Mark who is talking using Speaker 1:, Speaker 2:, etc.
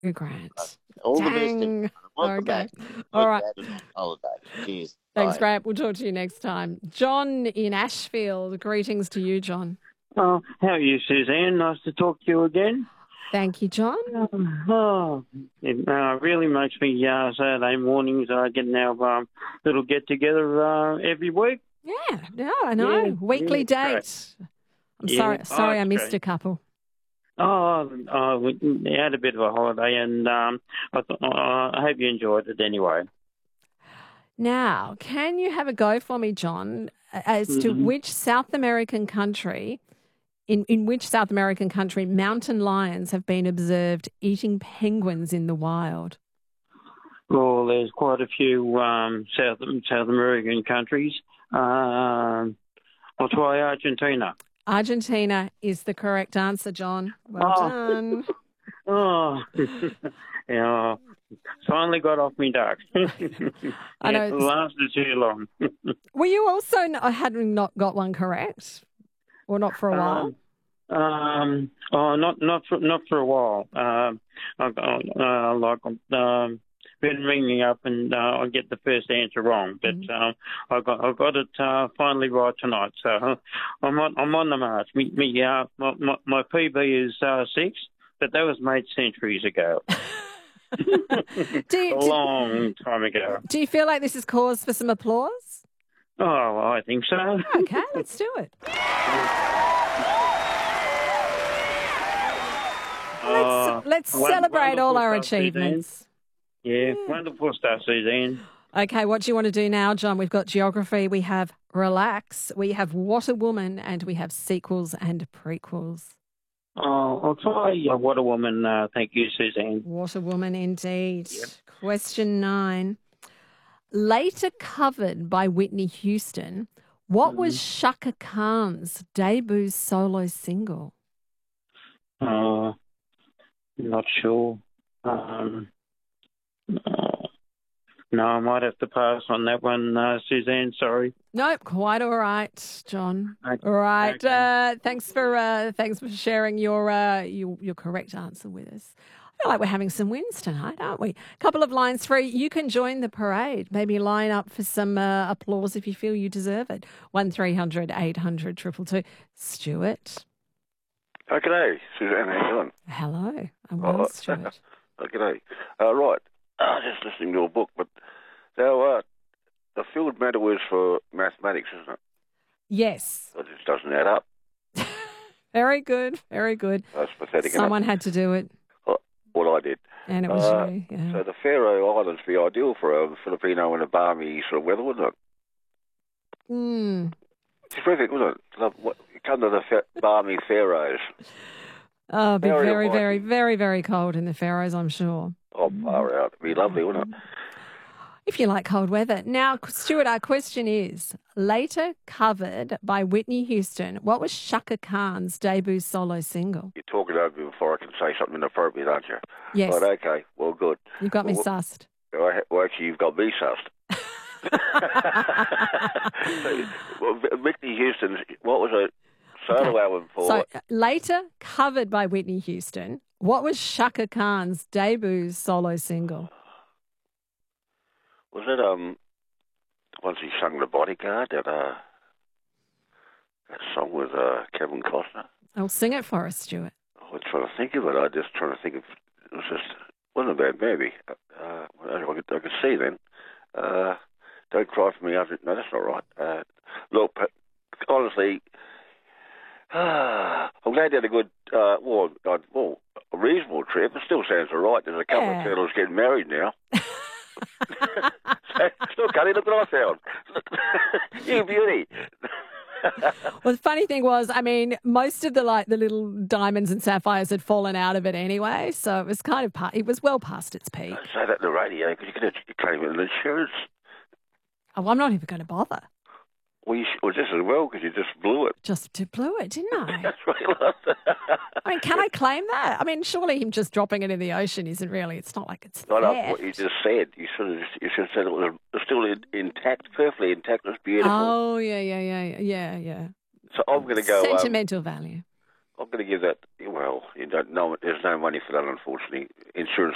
Speaker 1: Grant.
Speaker 2: All the best,
Speaker 1: Dang.
Speaker 2: everyone. Welcome
Speaker 1: Okay.
Speaker 2: back.
Speaker 1: All
Speaker 2: Enjoyed
Speaker 1: right.
Speaker 2: that on holiday. Cheers.
Speaker 1: Thanks,
Speaker 2: Bye.
Speaker 1: Grant. We'll talk to you next time. John in Ashfield. Greetings to you, John.
Speaker 3: Oh, how are you, Suzanne? Nice to talk to you again.
Speaker 1: Thank you, John.
Speaker 3: It really makes me Saturday mornings getting our little get together every week.
Speaker 1: Yeah, I know.
Speaker 3: Yeah,
Speaker 1: Weekly
Speaker 3: yeah,
Speaker 1: date. I'm sorry I missed a couple.
Speaker 3: We had a bit of a holiday, and I hope you enjoyed it anyway.
Speaker 1: Now, can you have a go for me, John, as to which South American country, in which South American country mountain lions have been observed eating penguins in the wild?
Speaker 3: Well, there's quite a few South American countries. I'll try Argentina.
Speaker 1: Argentina is the correct answer, John. Well done.
Speaker 3: Yeah, finally got off me duck.
Speaker 1: I know.
Speaker 3: It lasted too long.
Speaker 1: Were you also hadn't not got one correct, or not for a while?
Speaker 3: Not for a while. Been ringing up and I get the first answer wrong, but I got it finally right tonight. So I'm on the march. My PB is 6, but that was made centuries ago. A long time ago.
Speaker 1: Do you feel like this is cause for some applause?
Speaker 3: Oh, I think so.
Speaker 1: Okay, let's do it. Let's celebrate all our achievements.
Speaker 3: Yeah, wonderful stuff, Suzanne.
Speaker 1: Okay, what do you want to do now, John? We've got geography, we have relax, we have What a Woman, and we have sequels and prequels.
Speaker 3: Oh, I'll try What a Woman. Thank you, Suzanne.
Speaker 1: What a Woman indeed. Yep. Question 9. Later covered by Whitney Houston, what was Shaka Khan's debut solo single?
Speaker 3: Not sure. No, I might have to pass on that one, Suzanne. Sorry.
Speaker 1: Nope, quite all right, John.
Speaker 3: Okay.
Speaker 1: All right. Okay. Thanks for sharing your correct answer with us. I feel like we're having some wins tonight, aren't we? A couple of lines free. You can join the parade. Maybe line up for some applause if you feel you deserve it. 1300 800 222. Stuart.
Speaker 4: Oh, g'day, Suzanne. How you doing?
Speaker 1: Hello. I'm well, Stuart.
Speaker 4: G'day. Right. Just listening to a book, but so the field matter was for mathematics, isn't it?
Speaker 1: Yes.
Speaker 4: It just doesn't add up.
Speaker 1: Very good, very good.
Speaker 4: That's pathetic.
Speaker 1: Someone had to do it.
Speaker 4: What I did.
Speaker 1: And it was you, yeah.
Speaker 4: So the Faroe Islands would be ideal for a Filipino in a balmy sort of weather, wouldn't it? It's perfect, wouldn't it? Come to the balmy Faroes.
Speaker 1: Oh, it'd be very, very, very, very cold in the Faroes, I'm sure.
Speaker 4: Oh, far out. It'd be lovely, wouldn't it?
Speaker 1: If you like cold weather. Now, Stuart, our question is, later covered by Whitney Houston, what was Shaka Khan's debut solo single?
Speaker 4: You're talking over me before I can say something inappropriate, aren't you?
Speaker 1: Yes.
Speaker 4: Right, okay. Well, good.
Speaker 1: You've got me sussed.
Speaker 4: Well, actually, you've got me sussed. Whitney Houston, what was a solo album for?
Speaker 1: So, later covered by Whitney Houston, what was Shaka Khan's debut solo single?
Speaker 4: Was it once he sung The Bodyguard, that song with Kevin Costner?
Speaker 1: I'll sing it for us, Stuart.
Speaker 4: I was trying to think of it. I was just trying to think of it. Was just wasn't a bad movie. I could see then. Don't Cry for Me. No, that's not right. Look, honestly, I'm glad you had a good, a reasonable trip. It still sounds all right. There's a couple of turtles getting married now. Look, honey, look what I found. You beauty.
Speaker 1: Well, the funny thing was, I mean, most of the little diamonds and sapphires had fallen out of it anyway, so it was kind of it was well past its peak.
Speaker 4: Don't say that on the radio because you could claim it in insurance.
Speaker 1: Oh, I'm not even going to bother.
Speaker 4: Well, just as well because you just blew it.
Speaker 1: Just blew it, didn't I?
Speaker 4: That's right.
Speaker 1: I mean, can I claim that? I mean, surely him just dropping it in the ocean isn't really. It's not like it's
Speaker 4: not what you just said. You should have said it was still intact, perfectly intact. It was beautiful.
Speaker 1: Oh yeah.
Speaker 4: So I'm going to go
Speaker 1: sentimental value.
Speaker 4: I'm going to give that. Well, you don't know. There's no money for that, unfortunately. Insurance